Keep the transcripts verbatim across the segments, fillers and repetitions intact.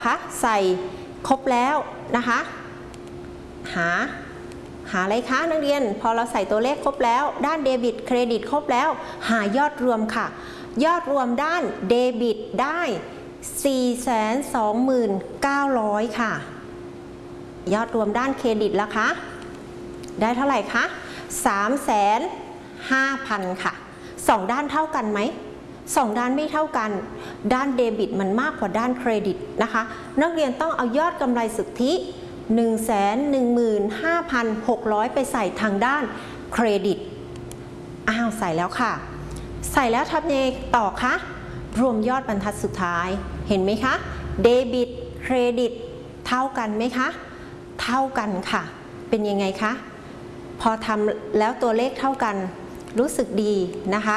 คะใส่ครบแล้วนะคะหาหาอะไรคะนักเรียนพอเราใส่ตัวเลขครบแล้วด้านเดบิตเครดิตครบแล้วหายอดรวมค่ะยอดรวมด้านเดบิตได้ สี่แสนสองหมื่นเก้าร้อย ค่ะยอดรวมด้านเครดิตล่ะคะได้เท่าไหร่คะ สามแสนห้าพัน ค่ะสองด้านเท่ากันไหมสองด้านไม่เท่ากันด้านเดบิตมันมากกว่าด้านเครดิตนะคะนักเรียนต้องเอายอดกำไรสุทธิ หนึ่งแสนหนึ่งหมื่นห้าพันหกร้อย ไปใส่ทางด้านเครดิตอ้าวใส่แล้วค่ะใส่แล้วทำยังไงต่อคะรวมยอดบรรทัดสุดท้ายเห็นไหมคะเดบิตเครดิตเท่ากันไหมคะเท่ากันค่ะเป็นยังไงคะพอทำแล้วตัวเลขเท่ากันรู้สึกดีนะคะ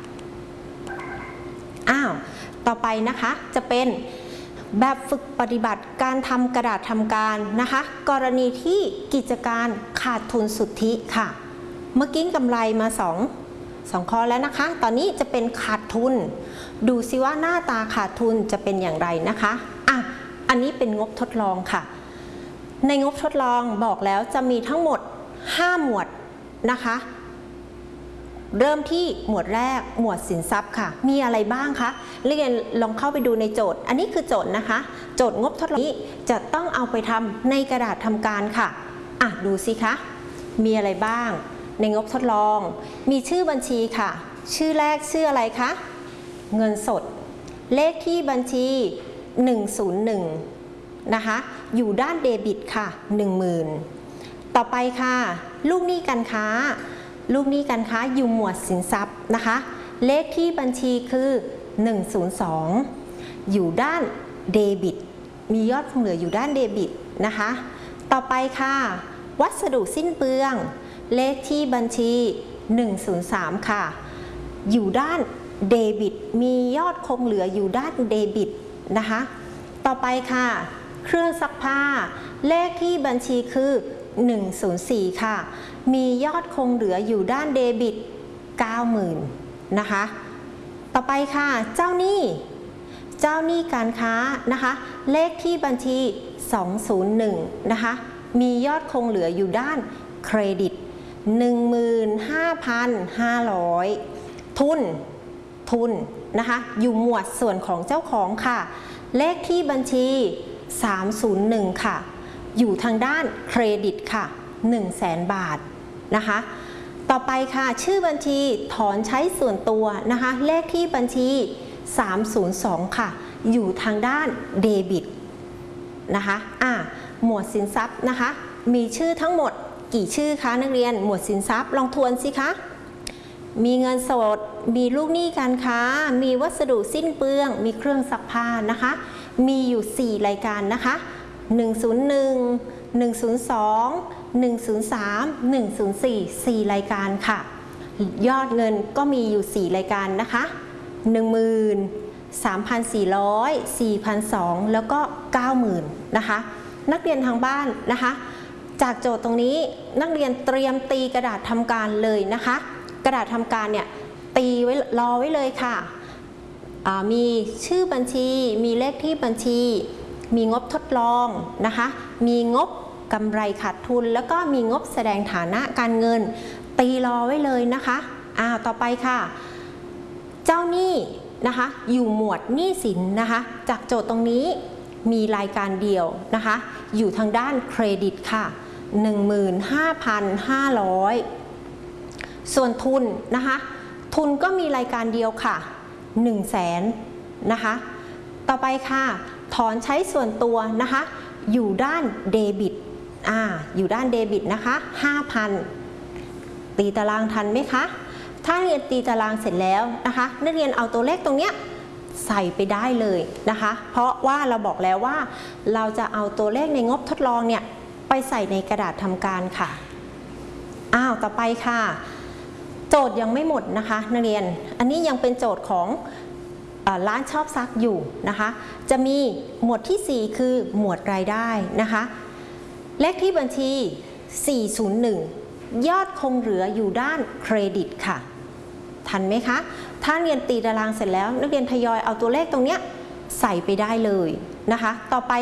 อ้าวต่อไปนะคะจะเป็นแบบฝึกปฏิบัติการทำกระดาษทำการนะคะกรณีที่กิจการขาดทุนสุทธิค่ะเมื่อกี้กำไรมาสองสองข้อแล้วนะคะตอนนี้จะเป็นขาดทุนดูซิว่าหน้าตาขาดทุนจะเป็นอย่างไรนะคะอ่ะอันนี้เป็นงบทดลองค่ะในงบทดลองบอกแล้วจะมีทั้งหมดห้าหมวดนะคะเริ่มที่หมวดแรกหมวดสินทรัพย์ค่ะมีอะไรบ้างคะเรียนลองเข้าไปดูในโจทย์อันนี้คือโจทย์นะคะโจทย์งบทดลองนี้จะต้องเอาไปทำในกระดาษทำการค่ะอ่ะดูสิคะมีอะไรบ้างในงบทดลองมีชื่อบัญชีค่ะชื่อแรกชื่ออะไรคะเงินสดเลขที่บัญชีหนึ่งศูนย์หนึ่งนะคะอยู่ด้านเดบิตค่ะ หนึ่งหมื่น ต่อไปค่ะลูกหนี้การค้าลูกหนี้การค้าอยู่หมวดสินทรัพย์นะคะเลขที่บัญชีคือหนึ่งศูนย์สองอยู่ด้านเดบิตมียอดคงเหลืออยู่ด้านเดบิตนะคะต่อไปค่ะวัสดุสิ้นเปลืองเลขที่บัญชีหนึ่งศูนย์สามค่ะอยู่ด้านเดบิตมียอดคงเหลืออยู่ด้านเดบิตนะคะต่อไปค่ะเครื่องซักผ้าเลขที่บัญชีคือหนึ่งศูนย์สี่ค่ะมียอดคงเหลืออยู่ด้านเดบิต เก้าหมื่น นะคะต่อไปค่ะเจ้าหนี้เจ้าหนี้การค้านะคะเลขที่บัญชีสองศูนย์หนึ่งนะคะมียอดคงเหลืออยู่ด้านเครดิต หนึ่งหมื่นห้าพันห้าร้อย ทุนทุนนะคะอยู่หมวดส่วนของเจ้าของค่ะเลขที่บัญชีสามศูนย์หนึ่งค่ะอยู่ทางด้านเครดิตค่ะ หนึ่งแสน บาทนะคะต่อไปค่ะชื่อบัญชีถอนใช้ส่วนตัวนะคะเลขที่บัญชีสามศูนย์สองค่ะอยู่ทางด้านเดบิตนะคะอ่ะหมวดสินทรัพย์นะคะมีชื่อทั้งหมดกี่ชื่อคะนักเรียนหมวดสินทรัพย์ลองทวนสิคะมีเงินสดมีลูกหนี้การค้ามีวัสดุสิ้นเปลืองมีเครื่องซักผ้านะคะมีอยู่สี่รายการนะคะหนึ่งศูนย์หนึ่ง หนึ่งศูนย์สอง หนึ่งศูนย์สาม หนึ่งศูนย์สี่ สี่รายการค่ะยอดเงินก็มีอยู่สี่รายการนะคะ หนึ่งหมื่น สามพันสี่ร้อย สี่พันสองร้อย แล้วก็ เก้าหมื่น นะคะนักเรียนทางบ้านนะคะจากโจทย์ตรงนี้นักเรียนเตรียมตีกระดาษทำการเลยนะคะกระดาษทำการเนี่ยตีไว้รอไว้เลยค่ะมีชื่อบัญชีมีเลขที่บัญชีมีงบทดลองนะคะมีงบกำไรขาดทุนแล้วก็มีงบแสดงฐานะการเงินตีรอไว้เลยนะคะอ้าวต่อไปค่ะเจ้าหนี้นะคะอยู่หมวดหนี้สินนะคะจากโจทย์ตรงนี้มีรายการเดียวนะคะอยู่ทางด้านเครดิตค่ะ หนึ่งหมื่นห้าพันห้าร้อย ส่วนทุนนะคะทุนก็มีรายการเดียวค่ะ หนึ่งแสน นะคะต่อไปค่ะถอนใช้ส่วนตัวนะคะอยู่ด้านเดบิตอ่าอยู่ด้านเดบิตนะคะ ห้าพัน ตีตารางทันไหมคะถ้าเรียนตีตารางเสร็จแล้วนะคะนักเรียนเอาตัวเลขตรงเนี้ยใส่ไปได้เลยนะคะเพราะว่าเราบอกแล้วว่าเราจะเอาตัวเลขในงบทดลองเนี่ยไปใส่ในกระดาษทำการค่ะอ้าวต่อไปค่ะโจทย์ยังไม่หมดนะคะนักเรียนอันนี้ยังเป็นโจทย์ของร้านชอบซักอยู่นะคะจะมีหมวดที่สี่คือหมวดรายได้นะคะเลขที่บัญชีสี่ศูนย์หนึ่งยอดคงเหลืออยู่ด้านเครดิตค่ะทันไหมคะถ้าเรียนตีตารางเสร็จแล้วนักเรียนทยอยเอาตัวเลขตรงเนี้ยใส่ไปได้เลยนะคะต่อไป